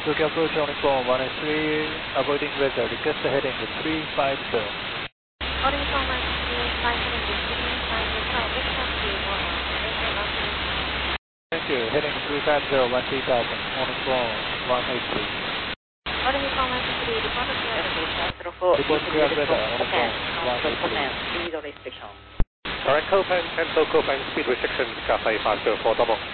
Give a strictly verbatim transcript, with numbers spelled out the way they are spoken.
Tokyo approach on phone one three, avoiding weather, request heading three five zero. Morning phone one three, flight heading three five zero, good taxi, one one, station mountain. Thank you, heading three five zero, one three thousand, morning phone one eight three. Morning phone one three, report clear weather, one zero four. Report clear weather, morning phone one eight three. Speed restriction. Correct, Copan, cancel Copan, speed restriction, Cathay five zero four double.